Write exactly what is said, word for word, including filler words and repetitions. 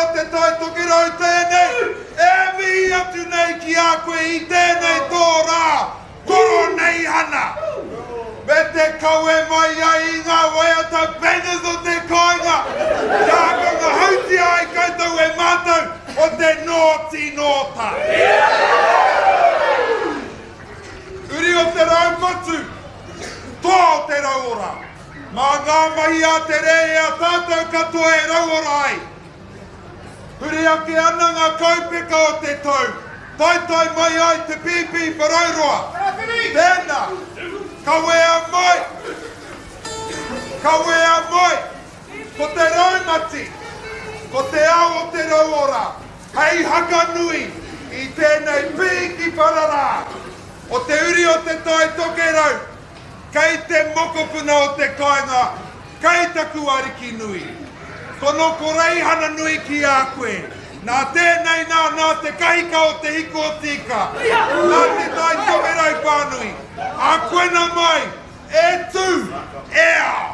o te tai tokerau tēnei, e mihi atu nei ki a koe i tēnei tō rā, koro nei hana. Me te kaue mai ai i ngā waiata bangers o te kāinga, kia ka ngā hauti ai koutou e mātou o te nōti nōta. Uri o te raumatu, tō te rauora. Mā ngā mahi a te rei a tātou katoa e rauora ai. Huri ake ana ngā kaupeka o te tau, tai tai mai ai te pipi parauroa. Tēnā, ka wea mai, ka wea mai, ko te raumati, ko te ao o te rauora, hei haka nui i tēnei piki parara. O te uri o te tai tokerau, kei te mokopuna o te kāinga, kei taku ariki nui. Kono ko reihana nui ki a koe. Nā tēnei nā, nā te kahika o te hiko o tika. Nā te tai tokerau pānui. A koe na mai, e tū, e a.